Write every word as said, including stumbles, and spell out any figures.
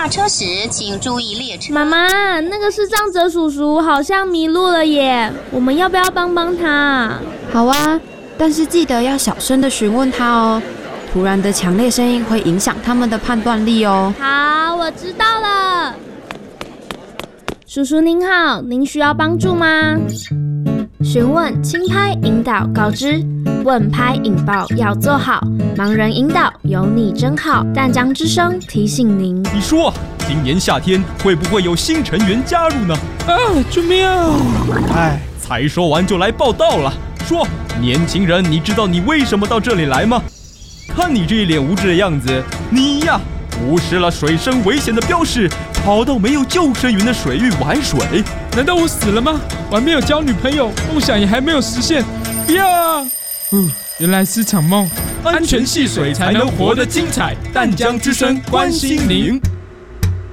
下车时请注意列车。 妈妈，那个视障者叔叔好像迷路了耶，我们要不要帮帮他？ 好啊，但是记得要小声的询问他哦。突然的强烈声音会影响他们的判断力哦。 好，我知道了。叔叔您好，您需要帮助吗？询问、轻拍、引导、告知，问拍引爆要做好，盲人引导有你真好。淡江之声提醒您。 你说，今年夏天会不会有新成员加入呢？ 啊，救命啊！ 哎，才说完就来报道了。说，年轻人，你知道你为什么到这里来吗？看你这一脸无知的样子，你呀，无视了水深危险的标示，跑到没有救生员的水域玩水。 难道我死了吗？我还没有交女朋友，梦想也还没有实现。不要啊！哦，原来是场梦。 安全戏水才能活得精彩。淡江之声关心您。